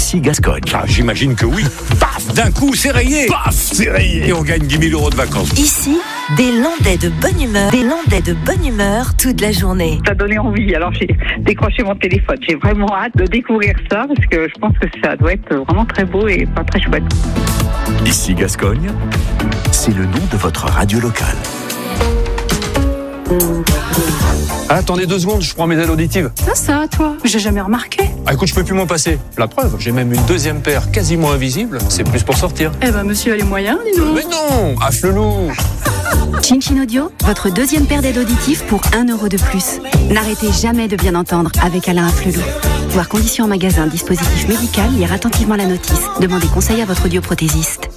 Ici Gascogne. Ah, j'imagine que oui. Paf, d'un coup, c'est rayé. Paf, c'est rayé. Et on gagne 10 000 € de vacances. Ici, des Landais de bonne humeur. Des Landais de bonne humeur toute la journée. Ça donnait envie. Alors j'ai décroché mon téléphone. J'ai vraiment hâte de découvrir ça parce que je pense que ça doit être vraiment très beau et pas très chouette. Ici Gascogne, c'est le nom de votre radio locale. Attendez 2 secondes, je prends mes aides auditives. Ça, toi, j'ai jamais remarqué. Ah écoute, je peux plus m'en passer. La preuve, j'ai même une 2e paire quasiment invisible. C'est plus pour sortir. Eh ben, monsieur a les moyens, dis donc. Mais non, afflelou. Chin Chin Audio, votre 2e paire d'aides auditives pour 1 € de plus. N'arrêtez jamais de bien entendre avec Alain Afflelou. Voir conditions en magasin, dispositif médical, lire attentivement la notice. Demandez conseil à votre audioprothésiste.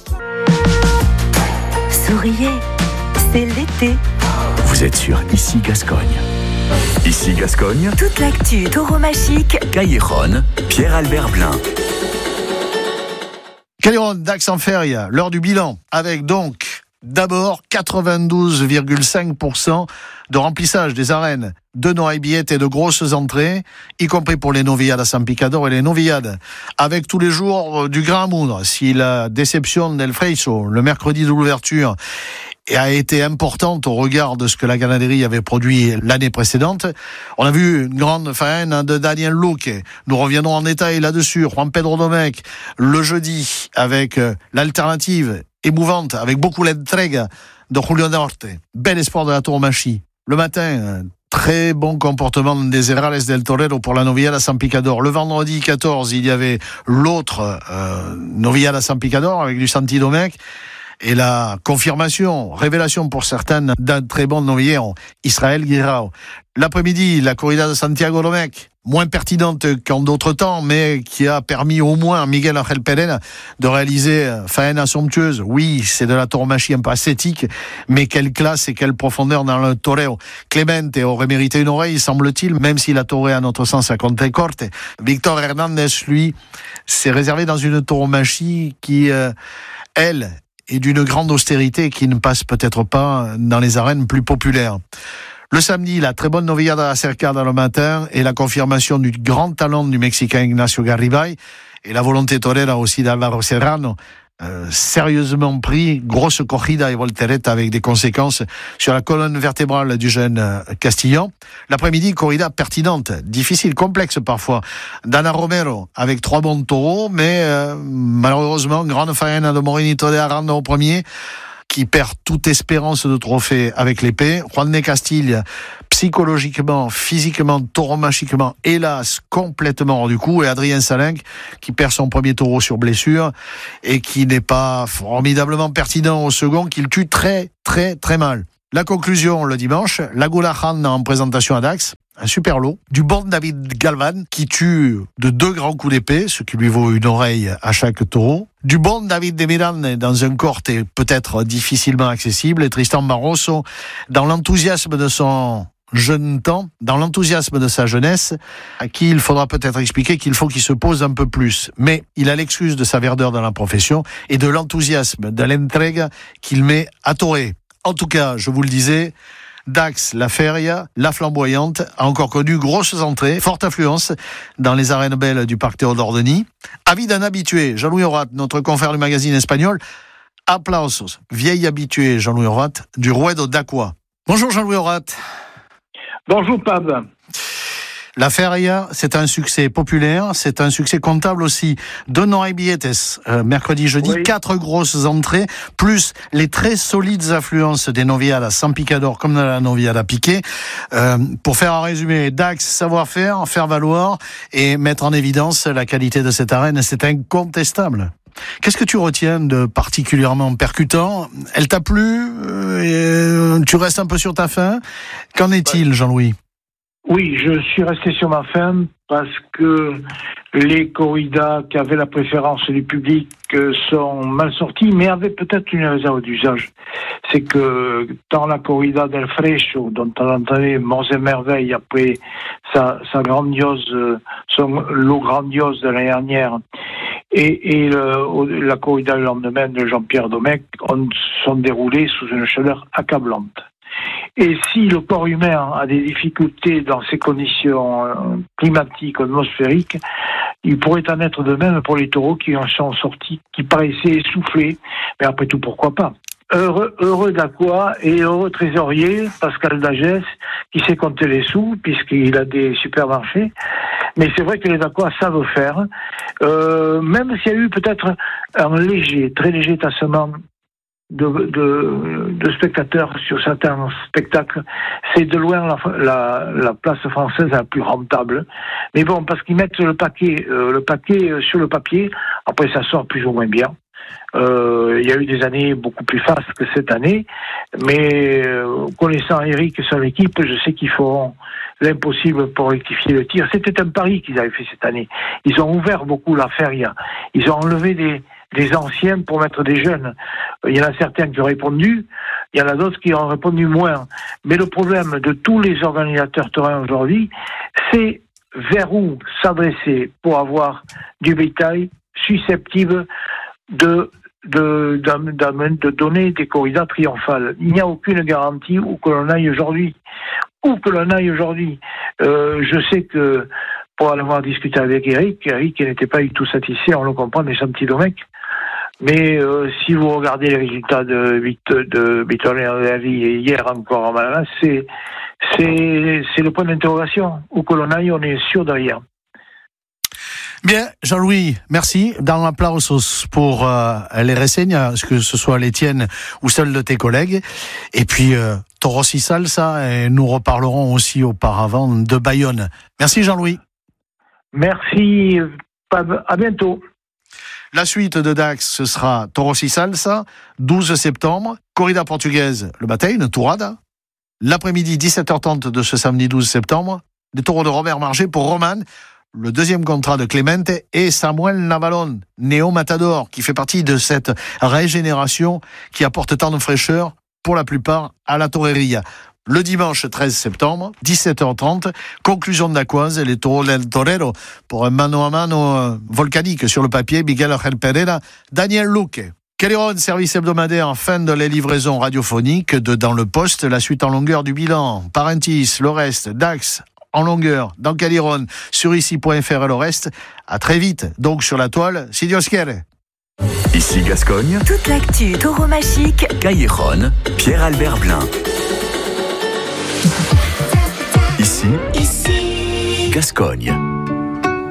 Souriez, c'est l'été. Vous êtes sur Ici Gascogne. Ici Gascogne, Toute l'actu tauromachique. Cailleron, Pierre-Albert Blin. Cailleron, Dax en Feria, l'heure du bilan, avec donc d'abord 92,5% de remplissage des arènes de Noailles-Billette et de grosses entrées, y compris pour les novillades à San Picador et les novillades, avec tous les jours du Grand Moudre. Si la déception d'El Freiso, le mercredi de l'ouverture, a été importante au regard de ce que la ganaderie avait produit l'année précédente. On a vu une grande faine de Daniel Luque. Nous reviendrons en détail là-dessus. Juan Pedro Domecq, le jeudi, avec l'alternative émouvante, avec beaucoup l'entrega de Julio Norte. Bel espoir de la tauromachie. Le matin, très bon comportement des Herrales del Torero pour la novillade à San Picador. Le vendredi 14, il y avait l'autre novillade à San Picador avec du Santi Domecq. Et la confirmation, révélation pour certaines d'un très bon novillero, Israël Guirao. L'après-midi, la corrida de Santiago Domecq, moins pertinente qu'en d'autres temps, mais qui a permis au moins à Miguel Ángel Perena de réaliser faena somptueuse. Oui, c'est de la tauromachie un peu ascétique, mais quelle classe et quelle profondeur dans le toreo. Clemente aurait mérité une oreille, semble-t-il, même s'il a tauré à notre sens à Contecorte. Victor Hernandez, lui, s'est réservé dans une tauromachie qui, elle, et d'une grande austérité qui ne passe peut-être pas dans les arènes plus populaires. Le samedi, la très bonne novillade à la Cercada le matin et la confirmation du grand talent du Mexicain Ignacio Garribay et la volonté torera aussi d'Alvaro Serrano. Sérieusement pris, grosse corrida et voltereta avec des conséquences sur la colonne vertébrale du jeune Castillan. L'après-midi, corrida pertinente, difficile, complexe parfois. Dana Romero avec 3 bons taureaux, mais malheureusement, grande faena de Morenito de Aranda au premier, qui perd toute espérance de trophée avec l'épée. Juan de Castilla, psychologiquement, physiquement, tauromachiquement, hélas, complètement hors du coup. Et Adrien Salenc, qui perd son premier taureau sur blessure et qui n'est pas formidablement pertinent au second, qu'il tue très, très, très mal. La conclusion, le dimanche, la Goulahan en présentation à Dax. Un super lot. Du bon David Galvan, qui tue de 2 grands coups d'épée, ce qui lui vaut une oreille à chaque taureau. Du bon David de Miran dans un corte peut-être difficilement accessible. Et Tristan Barroso, dans l'enthousiasme de son jeune temps, dans l'enthousiasme de sa jeunesse, à qui il faudra peut-être expliquer qu'il faut qu'il se pose un peu plus. Mais il a l'excuse de sa verdeur dans la profession et de l'enthousiasme, de l'entrega qu'il met à torer. En tout cas, je vous le disais, Dax, la Feria, la flamboyante, a encore connu grosses entrées, forte affluence dans les arènes belles du parc Théodore Denis. Avis d'un habitué, Jean-Louis Horat, notre confrère du magazine espagnol. Aplausos, vieil habitué, Jean-Louis Horat, du Ruedo d'Aqua. Bonjour Jean-Louis Horat. Bonjour Pab. La Feria, c'est un succès populaire, c'est un succès comptable aussi. De Noailles-Billetes, mercredi, jeudi, oui. 4 grosses entrées, plus les très solides affluences des novillades à San Picador comme dans la novillade à Piquet. Pour faire un résumé, Dax, savoir-faire, faire valoir et mettre en évidence la qualité de cette arène, c'est incontestable. Qu'est-ce que tu retiens de particulièrement percutant ? Elle t'a plu ? Tu restes un peu sur ta faim ? Qu'en est-il, Jean-Louis ? Oui, je suis resté sur ma faim parce que les corridas qui avaient la préférence du public sont mal sortis, mais avaient peut-être une réserve d'usage. C'est que dans la corrida del Fresco, dont on entendait Monts et Merveilles après sa grandiose, son lot grandiose de l'année dernière, et la corrida le lendemain de Jean-Pierre Domecq sont déroulées sous une chaleur accablante. Et si le corps humain a des difficultés dans ces conditions climatiques, atmosphériques, il pourrait en être de même pour les taureaux qui en sont sortis, qui paraissaient essoufflés. Mais après tout, pourquoi pas? Heureux d'Aqua et heureux trésorier, Pascal Dagès, qui sait compter les sous, puisqu'il a des supermarchés. Mais c'est vrai que les Aqua savent faire. Même s'il y a eu peut-être un très léger tassement de spectateurs sur certains spectacles, c'est de loin la place française la plus rentable. Mais bon, parce qu'ils mettent le paquet sur le papier, après ça sort plus ou moins bien. Il y a eu des années beaucoup plus fastes que cette année, mais connaissant Eric et son équipe, je sais qu'ils feront l'impossible pour rectifier le tir. C'était un pari qu'ils avaient fait cette année. Ils ont ouvert beaucoup la feria. Ils ont enlevé des anciens pour mettre des jeunes. Il y en a certains qui ont répondu, il y en a d'autres qui ont répondu moins. Mais le problème de tous les organisateurs taurins aujourd'hui, c'est vers où s'adresser pour avoir du bétail susceptible de donner des corridas triomphales. Il n'y a aucune garantie où que l'on aille aujourd'hui. Je sais que, pour avoir discuté avec Eric n'était pas du tout satisfait, on le comprend, mais c'est un petit Domecq. Mais si vous regardez les résultats de Victorien de la Vie et hier encore en Malaga, c'est le point d'interrogation. Où que l'on aille, on est sûr derrière. Bien, Jean-Louis, merci. Dans l'applause pour les reseignes, que ce soit les tiennes ou celles de tes collègues. Et puis, Toros y Salsa, et nous reparlerons aussi auparavant de Bayonne. Merci Jean-Louis. Merci, à bientôt. La suite de Dax, ce sera Toros y Salsa, 12 septembre, corrida portugaise, le matin, une tourada. L'après-midi, 17h30 de ce samedi 12 septembre, des taureaux de Robert Marger pour Roman, le deuxième contrat de Clemente, et Samuel Navalon, néo-matador, qui fait partie de cette régénération qui apporte tant de fraîcheur, pour la plupart, à la toreria. Le dimanche 13 septembre, 17h30, conclusion de l'Aquoise, les taureaux del Torero, pour un mano à mano volcanique sur le papier, Miguel Ángel Pereira, Daniel Luque. Caliron, service hebdomadaire en fin de les livraisons radiophoniques de Dans le Poste, la suite en longueur du bilan, Parentis, le reste, Dax, en longueur, dans Caliron, sur ici.fr et le reste. À très vite, donc sur la toile, si Dios quiere. Ici Gascogne. Toute l'actu tauromachique. Caliron, Pierre-Albert Blin. Ici Gascogne.